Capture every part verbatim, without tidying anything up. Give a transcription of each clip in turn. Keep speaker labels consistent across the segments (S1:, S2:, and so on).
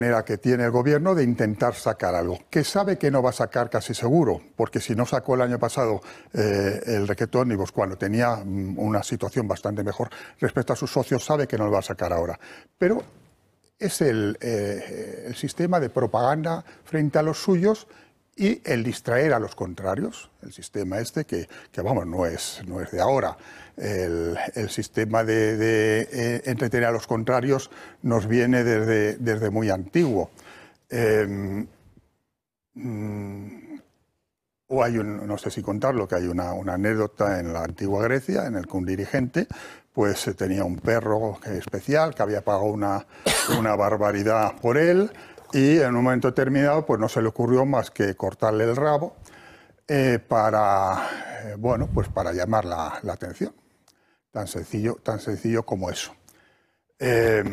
S1: manera que tiene el gobierno de intentar sacar algo, que sabe que no va a sacar casi seguro, porque si no sacó el año pasado eh, el decreto ómnibus cuando tenía mm, una situación bastante mejor respecto a sus socios, sabe que no lo va a sacar ahora. Pero es el, eh, el sistema de propaganda frente a los suyos y el distraer a los contrarios, el sistema este que, que vamos, no es, no es de ahora. El, el sistema de, de eh, entretener a los contrarios nos viene desde, desde muy antiguo. Eh, mm, o hay un, no sé si contarlo, que hay una, una anécdota en la antigua Grecia en el que un dirigente pues tenía un perro especial que había pagado una, una barbaridad por él y en un momento determinado pues no se le ocurrió más que cortarle el rabo eh, para, eh, bueno, pues para llamar la, la atención. Tan sencillo, tan sencillo como eso. Eh,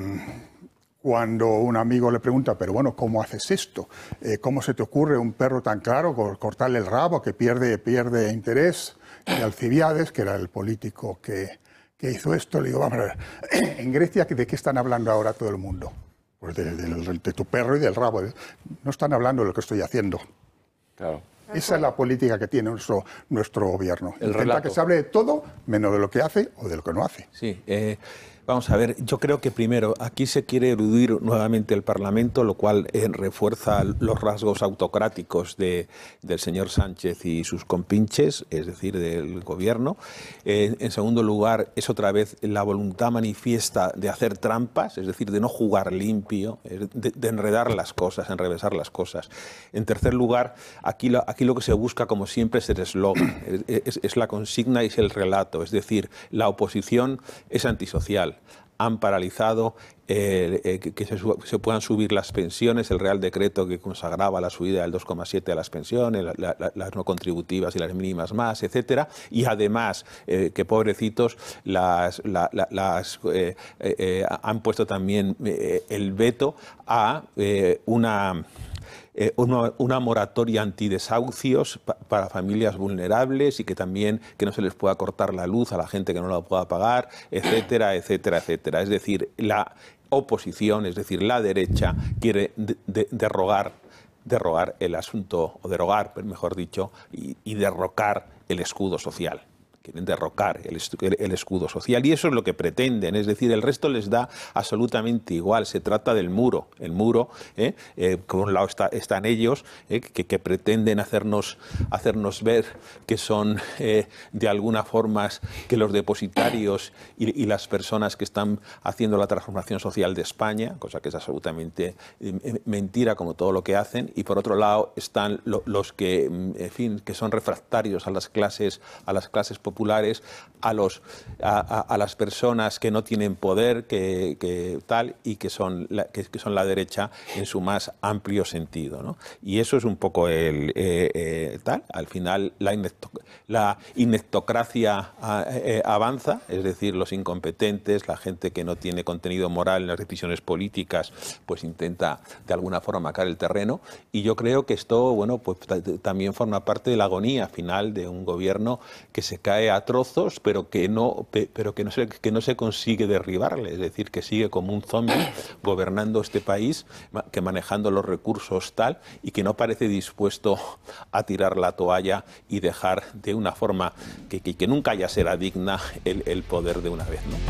S1: cuando un amigo le pregunta, pero bueno, ¿cómo haces esto? Eh, ¿Cómo se te ocurre un perro tan claro cortarle el rabo que pierde, pierde interés? Y Alcibiades, que era el político que, que hizo esto, le digo, vamos a ver, en Grecia, ¿de qué están hablando ahora todo el mundo? Pues de, de, de, de tu perro y del rabo. No están hablando de lo que estoy haciendo.
S2: Claro.
S1: Esa es la política que tiene nuestro, nuestro gobierno.
S2: El
S1: Intenta
S2: relato.
S1: que se hable de todo, menos de lo que hace o de lo que no hace.
S3: Sí, eh, vamos a ver, yo creo que primero, aquí se quiere eludir nuevamente el Parlamento, lo cual eh, refuerza los rasgos autocráticos de, del señor Sánchez y sus compinches, es decir, del gobierno. Eh, en segundo lugar, es otra vez la voluntad manifiesta de hacer trampas, es decir, de no jugar limpio, de, de enredar las cosas, enrevesar las cosas. En tercer lugar, aquí lo, aquí lo que se busca, como siempre, es el eslogan, es, es, es la consigna y es el relato, es decir, la oposición es antisocial. Han paralizado eh, eh, que, que se, se puedan subir las pensiones, el Real Decreto que consagraba la subida del dos coma siete a las pensiones, la, la, las no contributivas y las mínimas más, etcétera. Y además, eh, que pobrecitos, las, la, la, las eh, eh, han puesto también eh, el veto a eh, una... Eh, una, una moratoria antidesahucios pa, para familias vulnerables y que también que no se les pueda cortar la luz a la gente que no la pueda pagar, etcétera, etcétera, etcétera. Es decir, la oposición, es decir, la derecha, quiere de, de, derrogar, derrogar el asunto, o derogar, mejor dicho, y, y derrocar el escudo social. Quieren derrocar el, el escudo social y eso es lo que pretenden, es decir, el resto les da absolutamente igual, se trata del muro, el muro, eh, eh, por un lado está, están ellos, eh, que, que pretenden hacernos, hacernos ver que son eh, de alguna forma que los depositarios y, y las personas que están haciendo la transformación social de España, cosa que es absolutamente eh, mentira como todo lo que hacen, y por otro lado están lo, los que, en fin, que son refractarios a las clases, a las clases populares, populares a los a, a, a las personas que no tienen poder, que, que tal y que son la, que, que son la derecha en su más amplio sentido, ¿no? Y eso es un poco el eh, eh, tal. Al final la, inecto, la inectocracia eh, avanza, es decir, los incompetentes, la gente que no tiene contenido moral en las decisiones políticas, pues intenta de alguna forma marcar el terreno. Y yo creo que esto, bueno, pues también forma parte de la agonía final de un gobierno que se cae a trozos, pero que no, pero que no se, que no se consigue derribarle, es decir, que sigue como un zombie gobernando este país, que manejando los recursos tal, y que no parece dispuesto a tirar la toalla y dejar de una forma que, que, que nunca ya será digna el, el poder de una vez, ¿no?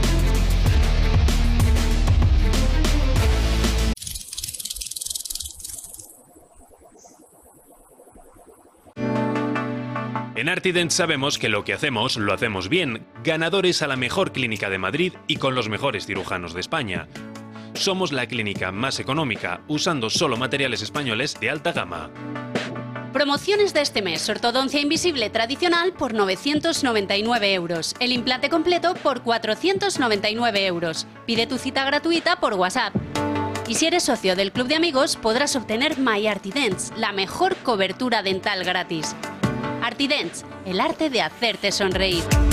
S4: En Artident sabemos que lo que hacemos, lo hacemos bien, ganadores a la mejor clínica de Madrid y con los mejores cirujanos de España. Somos la clínica más económica, usando solo materiales españoles de alta gama.
S5: Promociones de este mes: ortodoncia invisible tradicional por novecientos noventa y nueve euros, el implante completo por cuatrocientos noventa y nueve euros. Pide tu cita gratuita por WhatsApp. Y si eres socio del Club de Amigos, podrás obtener My Artidents, la mejor cobertura dental gratis. Artidents, el arte de hacerte sonreír.